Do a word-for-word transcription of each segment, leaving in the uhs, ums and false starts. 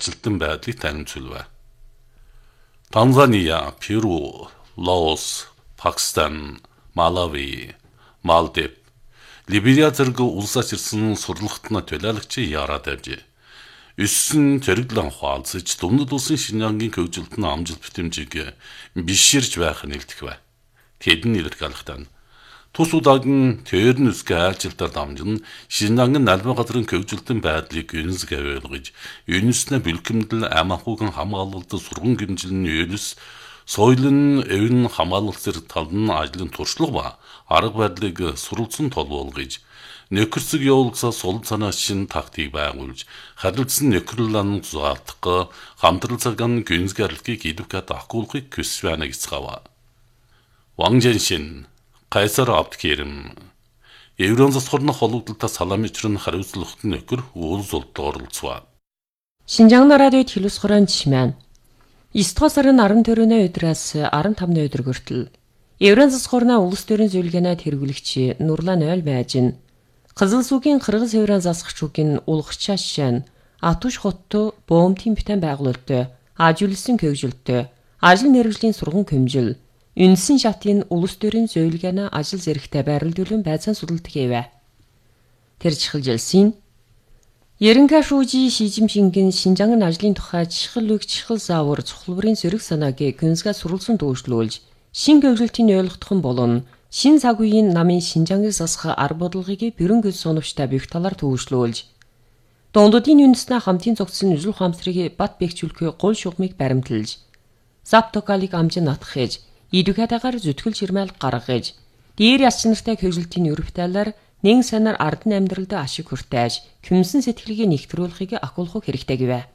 арчилтан байдлыг танимжуулв. Танзания, Перу, Лаос, Пакистан, Малави, Малдив, Либерия зэрэг улсаас ирсэн сурлагтна төлөөлөгч яраад авжээ. Өссөн зориглон хаалцаж Дүмнэд улсын Шинжаангийн хөгжилтөнд амжилт бүтэмжийг биширж байх нь илтгэв. Тэдэн илэрхийлэхдээ тус удаагийн төрн үсгээ айлчилтаар дамжин Шинжаангийн албан газрын хөгжилтөнд байдлыг үнэсг авилгаж, үнэснэ бэлгэмдэл амахуган хамгаалалт сурган гэмжилний үнэс соёлын эвэн хамгаалалт зэрэг талын ажлын туршлага ба арга барилыг суралцсан толгоолгож, нөхөрсөг явуулсаа сул санаа шин тактик байгуулж, харилцсан нөхөрлөлн зугаалтах, хамтрал цагаан гүнзгарлыг идэвхтэй ахгуулахыг хүсэж байна гэцгаав. Ван Жэншин, Кайсар Абдкерим, Евразиас хорны холбогдлолтой саламичрын хариуцлагатай нөхөр уул зулд оролцов. Шинжаан радиод хэлус хорон жишмэн. Есдугаар сарын арван төрөний өдрөөс арван тавны өдөр хүртэл Евразиас хорны улс төрийн зөвлөгөөнөд хэрэглэгч Нурлан Ойл Майжин, Кызыл сүгийн Кыргыз Евразиас засагчуугийн улгачаашан Атуш хотто боомтын битэн байгуулалттай, ажиулсан хөгжилттэй, ажил мэргэжлийн сургууль хэмжил, үнсэн шатын улс төрийн зөвлөгөөнө ажил зэрэгтэй байрлуулан байцаан судалдаг хэвэ. Тэр чихэлжилсэн Ерөнхий шүүжи Ши Жинпингийн Шинжаангийн ажлын тухай чихэл үг чихэл заавар цухалбарын зэрэг санааг гүнзгээ суралцсан дүүшлүүлж, шин хөгжилтийн ойлгохын болон шин цаг үеийн намын Шинжаангийн засах арга бодлогыг бүрэн гүйц соновчтой бих талаар төвөшлүүлж, дундуудын үндэснэ хамтын зогцсон үзэл ухаамсрыг бат бэхжүүлэхүй гол шугамыг баримталж, заптокалыг амжин натгахж, идэвхтэйгээр зүтгэл ширмэл гаргаж, дээр яс чанартай хөгжилтийн өрөвтөлөөр нэн санаар ардан амьдралд ашиг хүртээж, хүмсэн сэтгэлийг нэгтрүүлэхийг ахуулах хэрэгтэй гэвэ.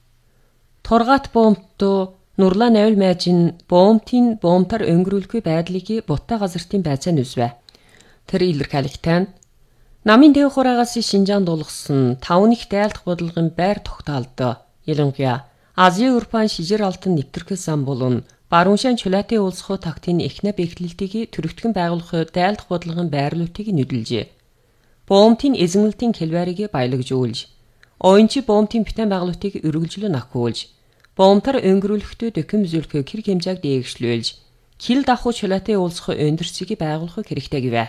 Торгат боомтто Нурлан Ойл Майжин боомтын боомтар өнгөрүүлэхгүй байдлыг буттай газартын байцаан үзвэ. Тэр илэрхийлэхдээ намын дэв хураагаас Шинжаан дуулгасан тавны дайлдах бодлогын байр тогтоолдоо ялангуяа Азийн Европын шижир алтан нэвтэрхэл сан болон барууншаан чулаатын улсхоо тактын эхнэ бэхлэлтийг төрөгтгөн байгуулах дайлдах бодлогын байрлуултыг нүдэлжээ. Боомтын эзэнгэлтийн хэлбэрийг баялагжуулж, оюунчи боомтын битэн байгуулалтыг өргөлжлөн ахиулж, боомтар өнгөрүүлэхдээ дөкөм зөвлөхөө хэр хэмжээг дээгшлүүлж, кил дахуу чулаатын улсхоо өндөрцгийг байгуулах хэрэгтэй гэвэ.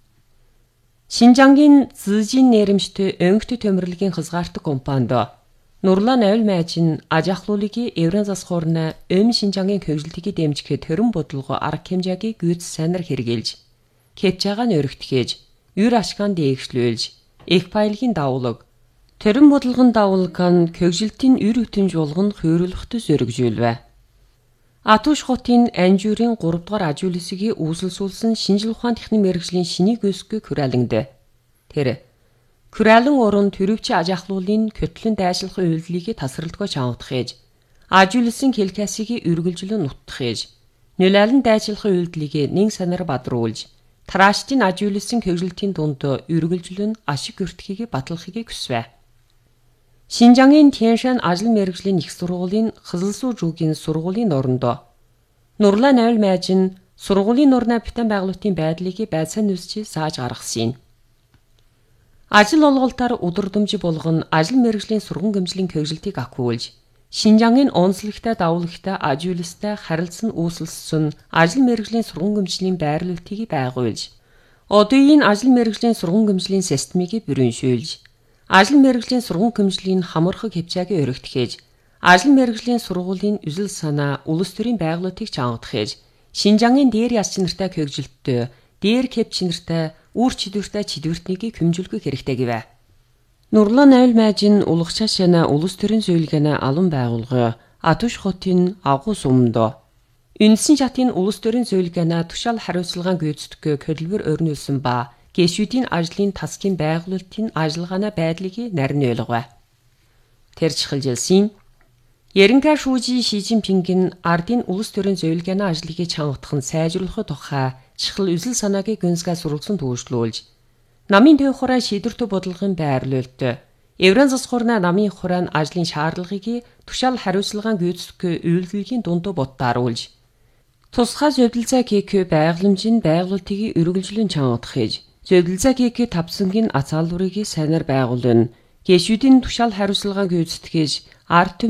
Шинжаангийн Зижин нэрэмжтэй өнгөт төмөрлөгийн хязгаартаг компанид Нурлан Ойл Майжин ажахлуулыг Евразиас хорны өм Шинжаангийн хөгжилтийг дэмжих төрөн бодлого арга хэмжээг гүйц санаар хэрэгжилж, кепчаага нь өргөтгөөж, юр ашгаан дээгшлүүлж, их файлгийн давуулаг, төрөн бодлогын давуулган хөгжилтийн үр хөтөнж болгон хөөрлөхтэй зөргижүүлвэ. Атуш хотын Анжурын гурав дахь ажиулсыг үүсэлсүүлсэн шинжил ухаан техник мэргэжлийн шинийг өсгөх хүрээлэнд. Тэр Хүрээлэн уран төрөвч ажахлуулын көтлөн дайшлахын үйлдэлийг тасралтгүй чавдахж, ажиулсан хэлкасыг үргэлжлэн нутгахж, нөлөөлөн дайшлахын үйлдэлийг нэн санаар бадруулж, тараачдын ажиулсан хөгжилтийн дунд үргэлжлэн ашиг өртөхийг батлахыг хүсвэ. Шинжаангийн Тяншан ажил мэргэжлийн их сургуулийн Кызылсуу жуугийн сургуулийн орондоо Нурлан Ойл Майжин сургуулийн нурнаа битэн байгуулалтын байдлыг байцаан үсч зааж гаргасан. Ажил олголтоор удирдамж болгон ажил мэргэжлийн сургууль гэмжлийн хөгжилтийг ахиулж, Шинжаангийн онцлогтой давуулагтай ажиулстай харилцан үүсэлсэн ажил мэргэжлийн сургууль гэмжлийн байрлуултыг байгуулж, одоогийн ажил мэргэжлийн сургууль гэмжлийн системийг бүрэншүүлж, ажил мэргэжлийн сургууль гэмжлийн хамархаг хэмжээг өргөтгөж, ажил мэргэжлийн сургуулийн үзэл санаа улс төрийн байгуулалтыг чангадахж, Шинжаангийн дээр яс чанартай хөгжилттэй, дээр кеп чанартай үр чидвэртэй чидвэртнийг хэмжүүлэх хэрэгтэй гэвэ. Нурлан Ойл Майжин улгачаашана улс төрийн зөвлөгөөнө алан байгуулга Атуш хотын агуус өмнөдөө үндсэн шатын улс төрийн зөвлөгөөнө тушаал хариуцлагаан гүйцэтгэх хөдөлмөр өрнүүлсэн ба гишүүдийн ажлын тасгийн байгуулалтын ажиллагааны байдлыг нарийн ойлгов. Тэр чихэлжилсэн Ерөнхий шүүжи Ши Жинпингийн ардын улс төрийн зөвлөгөөний ажлыг чангадах нь сайжруулах тухай чихэл үзэл санааг гүнзгээ суралцсан дүүшлүүлж, намын төв хураа шийдвэртэй бодлогын байрлуулалт, Евразиас хорны намын хураан ажлын шаардлагыг тушаал хариуцлагаан гүйцэтгэх үйлдэлгийн дунд бодтааруулж, тусгай зөвлөлцөө КК байгууламжийн байгуулалтыг үргэлжлэн чангадахж, зөвлөлцөө КК тавцангийн ацаалврыг сайнаар байгуулна, гишүүдийн тушаал хариуцлагаан гүйцэтгэж, ард